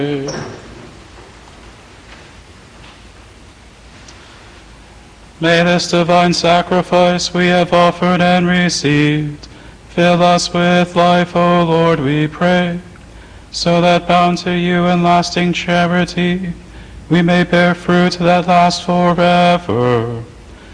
May this divine sacrifice we have offered and received fill us with life, O Lord, we pray, so that bound to you in lasting charity, we may bear fruit that lasts forever.